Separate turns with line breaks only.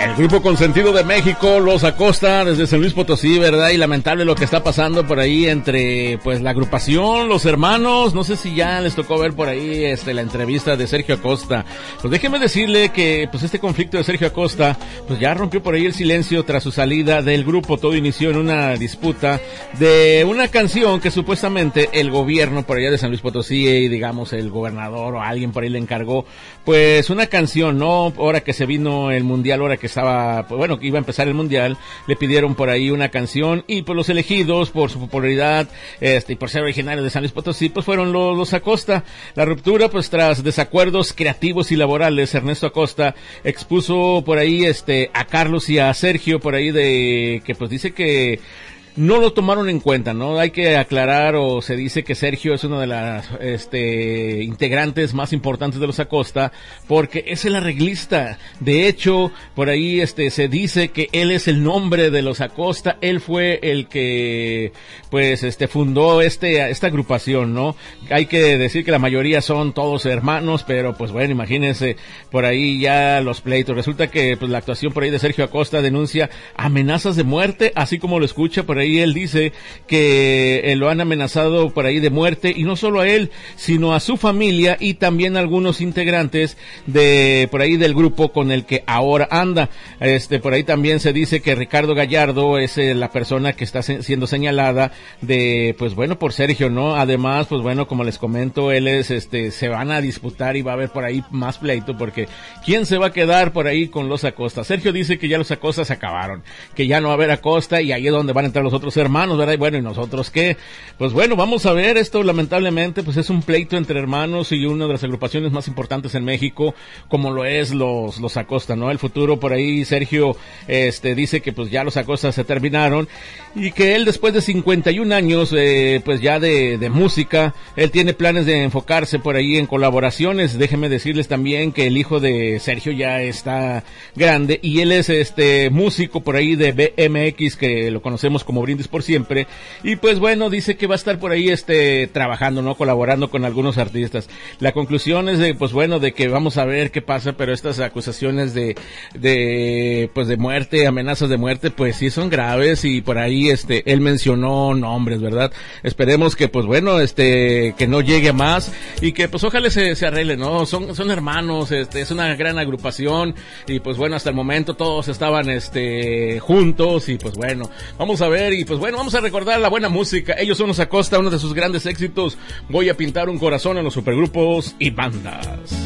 El grupo consentido de México, Los Acosta, desde San Luis Potosí, ¿verdad? Y lamentable lo que está pasando por ahí entre, pues, la agrupación, los hermanos. No sé si ya les tocó ver por ahí, la entrevista de Sergio Acosta. Pues déjeme decirle que, pues, este conflicto de Sergio Acosta, pues, ya rompió por ahí el silencio tras su salida del grupo. Todo inició en una disputa de una canción que supuestamente el gobierno por allá de San Luis Potosí, y digamos, el gobernador o alguien por ahí le encargó, pues, una canción, ¿no? Ahora que se vino el mundial, ahora que estaba, pues, bueno, que iba a empezar el mundial, le pidieron por ahí una canción, y pues los elegidos por su popularidad, y por ser originarios de San Luis Potosí, pues fueron los Acosta. La ruptura, pues tras desacuerdos creativos y laborales, Ernesto Acosta expuso por ahí, a Carlos y a Sergio por ahí de, que pues dice que no lo tomaron en cuenta, ¿no? Hay que aclarar, o se dice que Sergio es uno de las integrantes más importantes de los Acosta, porque es el arreglista. De hecho, por ahí se dice que él es el nombre de los Acosta. Él fue el que pues fundó esta agrupación, ¿no? Hay que decir que la mayoría son todos hermanos, pero pues bueno, imagínense por ahí ya los pleitos. Resulta que pues la actuación por ahí de Sergio Acosta denuncia amenazas de muerte, así como lo escucha por ahí. Él dice que lo han amenazado por ahí de muerte, y no solo a él, sino a su familia y también a algunos integrantes de por ahí del grupo con el que ahora anda. Por ahí también se dice que Ricardo Gallardo es la persona que está siendo señalada de, pues bueno, por Sergio, ¿no? Además, pues bueno, como les comento, él es, se van a disputar y va a haber por ahí más pleito, porque ¿quién se va a quedar por ahí con los Acosta? Sergio dice que ya los Acosta se acabaron, que ya no va a haber Acosta, y ahí es donde van a entrar los otros hermanos, ¿verdad? Y bueno, ¿y nosotros qué? Pues bueno, vamos a ver, esto lamentablemente pues es un pleito entre hermanos y una de las agrupaciones más importantes en México, como lo es los Acosta, ¿no? El futuro por ahí, Sergio dice que pues ya los Acosta se terminaron, y que él después de 51 años pues ya de música, él tiene planes de enfocarse por ahí en colaboraciones. Déjenme decirles también que el hijo de Sergio ya está grande, y él es músico por ahí de BMX, que lo conocemos como Brindis por Siempre, y pues bueno, dice que va a estar por ahí trabajando, ¿no? Colaborando con algunos artistas. La conclusión es de, pues bueno, de que vamos a ver qué pasa, pero estas acusaciones de muerte, amenazas de muerte, pues sí son graves, y por ahí él mencionó nombres, ¿verdad? Esperemos que pues bueno, que no llegue a más, y que pues ojalá se arregle, ¿no? Son hermanos, es una gran agrupación, y pues bueno, hasta el momento todos estaban juntos, y pues bueno, vamos a ver, y pues bueno, vamos a recordar la buena música. Ellos son los Acosta, uno de sus grandes éxitos, Voy a pintar un corazón, en los supergrupos y bandas.